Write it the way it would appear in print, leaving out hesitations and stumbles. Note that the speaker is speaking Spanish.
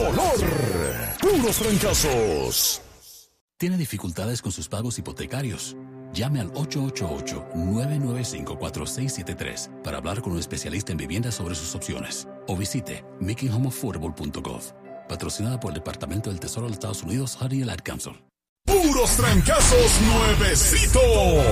color. Puros Trancazos. ¿Tiene dificultades con sus pagos hipotecarios? Llame al 888-995-4673 para hablar con un especialista en vivienda sobre sus opciones. O visite makinghomeaffordable.gov. Patrocinada por el Departamento del Tesoro de los Estados Unidos, Honey and Ad Council. Puros Trancazos nuevecito.